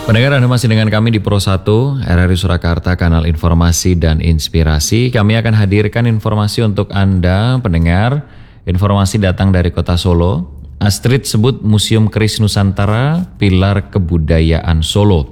Pendengar, Anda masih dengan kami di Pro 1, RRI Surakarta, kanal informasi dan inspirasi. Kami akan hadirkan informasi untuk Anda, pendengar. Informasi datang dari kota Solo. Astrid sebut Museum Keris Nusantara pilar kebudayaan Solo.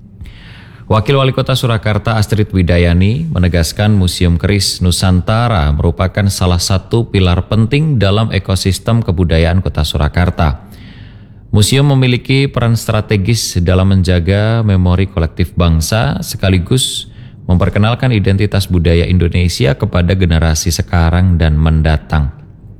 Wakil Wali Kota Surakarta Astrid Widayani menegaskan Museum Keris Nusantara merupakan salah satu pilar penting dalam ekosistem kebudayaan Kota Surakarta. Museum memiliki peran strategis dalam menjaga memori kolektif bangsa sekaligus memperkenalkan identitas budaya Indonesia kepada generasi sekarang dan mendatang.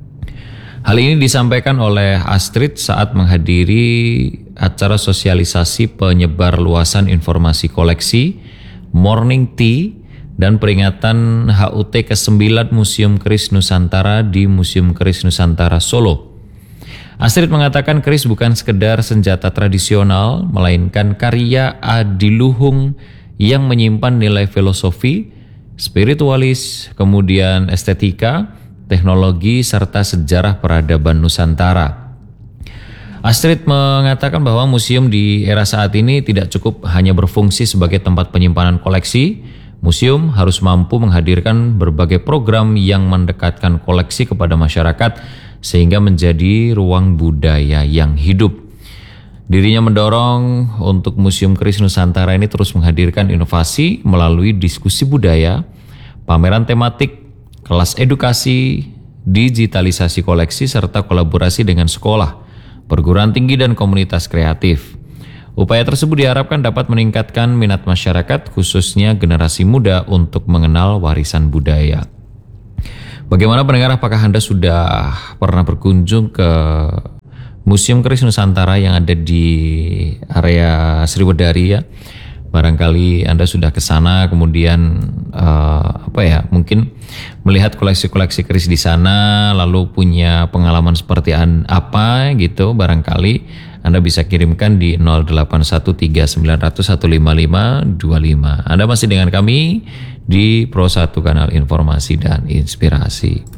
Hal ini disampaikan oleh Astrid saat menghadiri acara sosialisasi penyebar luasan informasi koleksi, Morning Tea, dan peringatan HUT ke-9 Museum Keris Nusantara di Museum Keris Nusantara Solo. Astrid mengatakan keris bukan sekedar senjata tradisional, melainkan karya adiluhung yang menyimpan nilai filosofi, spiritualis, kemudian estetika, teknologi, serta sejarah peradaban Nusantara. Astrid mengatakan bahwa museum di era saat ini tidak cukup hanya berfungsi sebagai tempat penyimpanan koleksi. Museum harus mampu menghadirkan berbagai program yang mendekatkan koleksi kepada masyarakat sehingga menjadi ruang budaya yang hidup. Dirinya mendorong untuk Museum Keris Nusantara ini terus menghadirkan inovasi melalui diskusi budaya, pameran tematik, kelas edukasi, digitalisasi koleksi, serta kolaborasi dengan sekolah, perguruan tinggi, dan komunitas kreatif. Upaya tersebut diharapkan dapat meningkatkan minat masyarakat, khususnya generasi muda, untuk mengenal warisan budaya. Bagaimana pendengar, apakah Anda sudah pernah berkunjung ke Museum Keris Nusantara yang ada di area Sriwedari ya? Barangkali Anda sudah ke sana, kemudian mungkin melihat koleksi-koleksi keris di sana, lalu punya pengalaman seperti apa gitu. Barangkali Anda bisa kirimkan di 081390015525. Anda masih dengan kami di Pro 1 kanal informasi dan inspirasi.